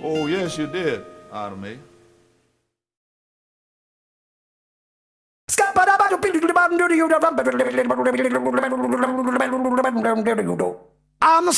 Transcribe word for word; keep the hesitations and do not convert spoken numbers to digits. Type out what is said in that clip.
Oh, yes, you did, out of me. I'm